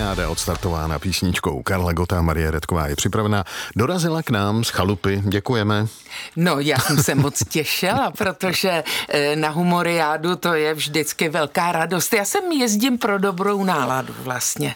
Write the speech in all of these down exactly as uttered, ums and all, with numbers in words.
Humoriáda odstartována písničkou Karla Gotta a Marie Redková je připravená. Dorazila k nám z chalupy, děkujeme. No, já jsem se moc těšila, protože na Humoriádu to je vždycky velká radost. Já sem jezdím pro dobrou náladu vlastně.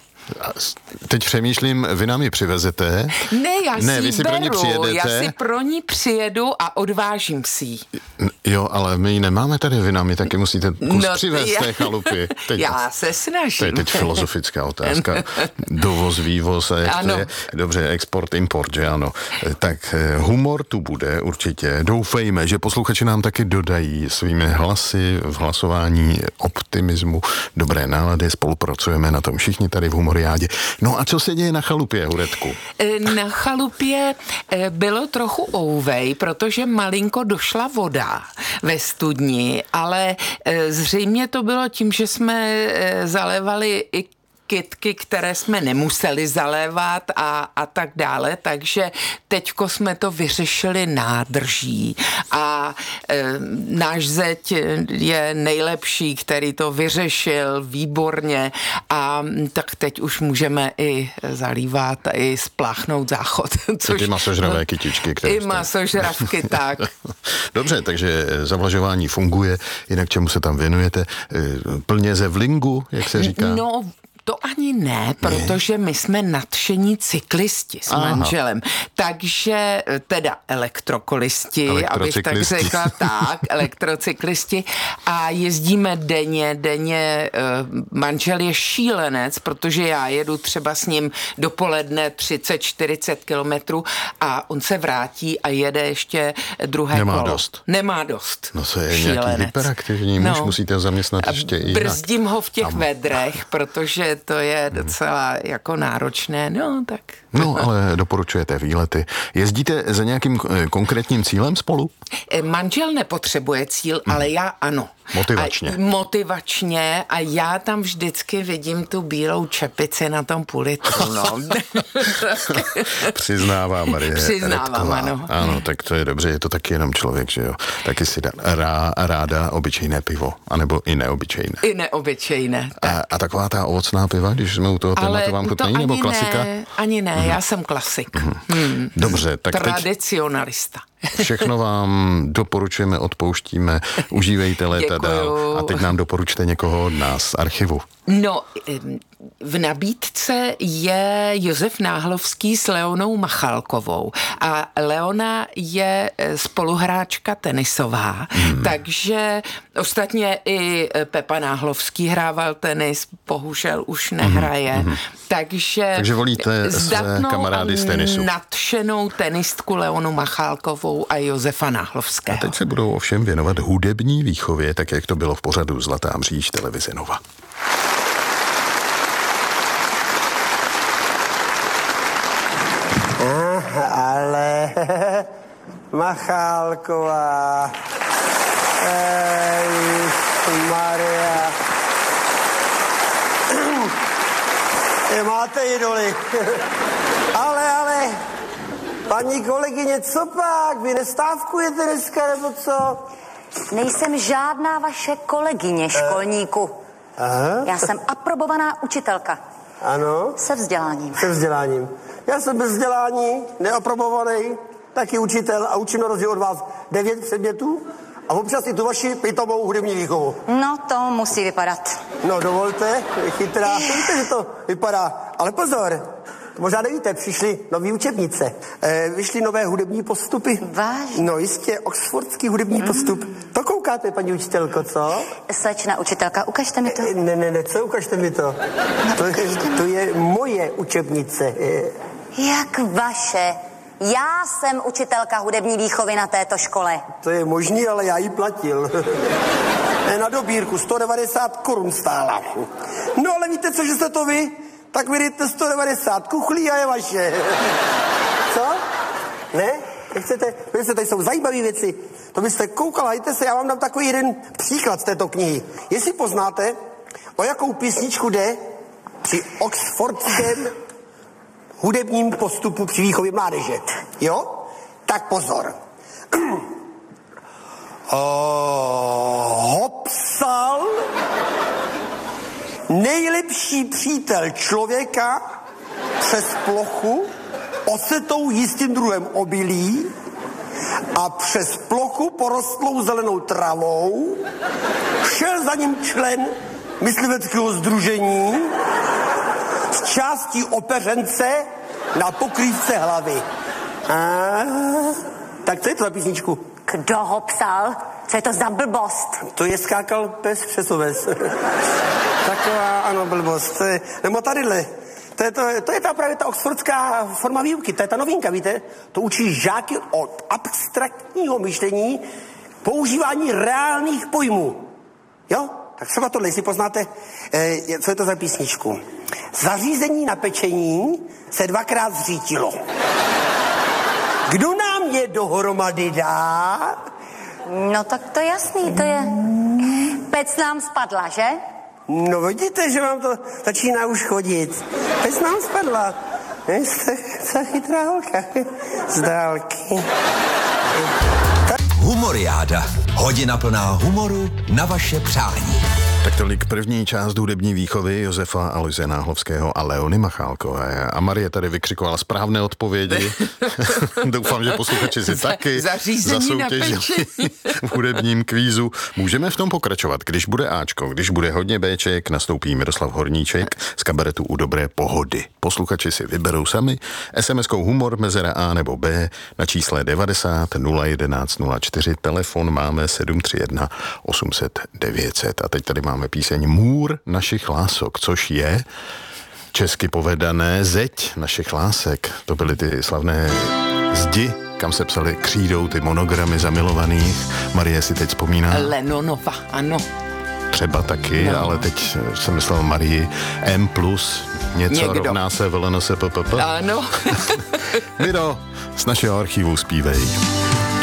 Teď přemýšlím, vy nám ji přivezete? Ne, já ne, si vy si beru, pro ní přijedete. já si pro ní přijedu a odvážím si ji. Jo, ale my ji nemáme tady, vy nám ji taky musíte kus no, přivést já, té chalupy. Teď, já se snažím. To je teď filozofická otázka. Dovoz, vývoz a jak ano. to je. Dobře, export, import, že ano. Tak humor tu bude určitě. Doufejme, že posluchači nám taky dodají svými hlasy v hlasování optimismu, dobré nálady, spolupracujeme na tom všichni tady v Humoriádě. No a co se děje na chalupě, Huretku? Na chalupě bylo trochu ouvej, protože malinko došla voda ve studni, ale zřejmě to bylo tím, že jsme zalévali i kytky, které jsme nemuseli zalévat a, a tak dále, takže teďko jsme to vyřešili nádrží a e, náš zeď je nejlepší, který to vyřešil výborně a tak teď už můžeme i zalívat, i spláchnout záchod. Což, ty masožravé kytičky, které I jste... masožravky, tak. Dobře, takže zavlažování funguje, jinak čemu se tam věnujete? Plně ze vlingu, jak se říká? No, to ani ne, protože my jsme nadšení cyklisti s Aha. manželem. Takže teda elektrokolisti, abych tak řekla, tak, elektrocyklisti a jezdíme denně, denně, manžel je šílenec, protože já jedu třeba s ním dopoledne třicet čtyřicet kilometrů a on se vrátí a jede ještě druhé Nemá kolo. dost. Nemá dost. No to je šílenec. Nějaký hyperaktivní muž, no. Musíte zaměstnat ještě i jinak. Brzdím ho v těch Tam. vedrech, protože to je docela jako náročné, no tak. No, ale doporučujete výlety. Jezdíte za nějakým konkrétním cílem spolu? Manžel nepotřebuje cíl, hmm. ale já ano. Motivačně. A, motivačně a já tam vždycky vidím tu bílou čepici na tom půl litru, no. Přiznává Marie Přiznávám, Redková. ano. Ano, tak to je dobře, je to taky jenom člověk, že jo. Taky si dá rá, ráda obyčejné pivo, anebo i neobyčejné. I neobyčejné. Tak. A, a taková ta ovocná piva, když jsme u toho tématu, vám chutnají, nebo klasika? Ne, ani ne, hmm. já jsem klasik. Hmm. Hmm. Dobře, tak Tradicionalista. Teď všechno vám doporučujeme, odpouštíme, užívejte léta dál a teď nám doporučte někoho od nás z archivu. No, v nabídce je Josef Náhlovský s Leonou Machalkovou a Leona je spoluhráčka tenisová, hmm. takže ostatně i Pepa Náhlovský hrával tenis, bohužel už nehraje, hmm. takže, takže volíte své kamarády z tenisu. Nadšenou tenistku Leonu Machalkovou a Josefa Náhlovského. A teď se budou ovšem věnovat hudební výchově, tak jak to bylo v pořadu Zlatá mříž televize Nova. Ale Machálková, Maria, je máte idoly, ale, ale, paní kolegyně, co pak, vy nestávkujete dneska, nebo co? Nejsem žádná vaše kolegyně, školníku. Aha. Já jsem aprobovaná učitelka. Ano? Se vzděláním. Se vzděláním. Já jsem bez vzdělání, neaprobovaný, taky učitel a učím na rozdíl od vás devět předmětů a občas i tu vaši pitomou hudební výchovu. No, to musí vypadat. No, dovolte, je chytrá. Víte, že to vypadá. Ale pozor, možná nevíte, přišly nový učebnice. E, vyšly nové hudební postupy. Vážně? No jistě, oxfordský hudební mm. postup. To koukáte, paní učitelko, co? Slečna učitelka, ukažte mi to. E, ne, ne, ne, co, ukažte mi to. No, to, je, to je moje učebnice. E, Jak vaše? Já jsem učitelka hudební výchovy na této škole. To je možný, ale já ji platil. Na dobírku sto devadesát korun stála. No ale víte co, že jste to vy? Tak vydejte sto devadesát kuchlí a je vaše. Co? Ne? Nechcete? Víte, tady jsou zajímavé věci. To byste koukala, hejte se, já vám dám takový jeden příklad z této knihy. Jestli poznáte, o jakou písničku jde při oxfordském hudebním postupu při výchově mládeže. Jo? Tak pozor. Oh, hopsal, Nejlepší přítel člověka přes plochu osetou jistým druhem obilí a přes plochu porostlou zelenou travou šel za ním člen mysliveckého sdružení s částí opeřence na pokrývce hlavy. A, tak co je to za písničku? Kdo ho psal? Co je to za blbost? To je skákal pes přes oves. Taková, ano, blbost. To je, nebo tadyhle. To je, to, to je ta právě ta oxfordská forma výuky, to je ta novinka, víte? To učí žáky od abstraktního myšlení používání reálných pojmů. Jo? Tak třeba tohle, jestli poznáte, eh, co je to za písničku. Zařízení na pečení se dvakrát zřítilo. Kdo nám je dohromady dá? No tak to jasný, to je. Pec nám spadla, že? No vidíte, že vám to začíná už chodit. Pec nám spadla. Jste, jste chytrá holka. Z dálky. Humoriáda. Hodina plná humoru na vaše přání. Tak tolik první část hudební výchovy Josefa Aloise Náhlovského a Leony Machálkové. A Marie tady vykřikovala správné odpovědi. Doufám, že posluchači si Za, taky zasoutěžili v hudebním kvízu. Můžeme v tom pokračovat. Když bude Ačko, když bude hodně Béček, nastoupí Miroslav Horníček z kabaretu U dobré pohody. Posluchači si vyberou sami es em eskou humor mezera A nebo B na čísle devadesát nula jedenáct nula čtyři. Telefon máme sedm tři jedna osm set devět set. A teď tady máme Máme píseň Můr našich lások, což je česky povedané zeď našich lásek. To byly ty slavné zdi, kam se psali křídou ty monogramy zamilovaných. Marie si teď vzpomíná. Lennonova, ano. Třeba taky, no. Ale teď jsem myslel Marii M plus, něco Někdo. rovná se V L N S P P P. Ano. Miro, z našeho archivu zpívej.